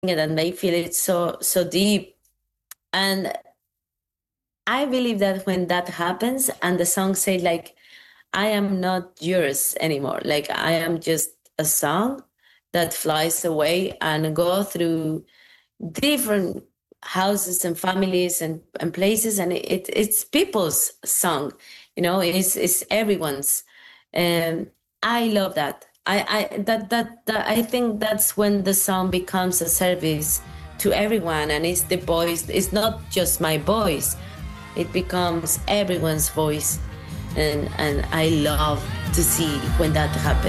it and they feel it so deep. And I believe that when that happens and the song say like, I am not yours anymore. Like I am just a song that flies away and go through different houses and families and places, and it's people's song, it's everyone's. And I love that. That I think that's when the song becomes a service to everyone, and it's the voice. It's not just my voice, it becomes everyone's voice. And I love to see when that happens.